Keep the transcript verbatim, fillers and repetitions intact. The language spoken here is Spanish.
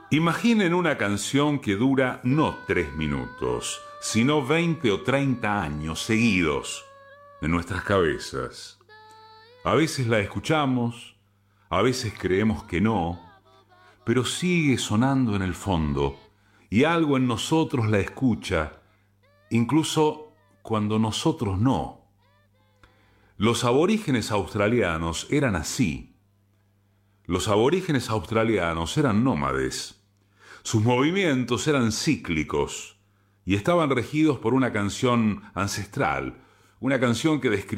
Imaginen una canción que dura no tres minutos, sino veinte o treinta años seguidos en nuestras cabezas. A veces la escuchamos, a veces creemos que no, pero sigue sonando en el fondo y algo en nosotros la escucha, incluso cuando nosotros no. Los aborígenes australianos eran así. Los aborígenes australianos eran nómades. Sus movimientos eran cíclicos y estaban regidos por una canción ancestral, una canción que describía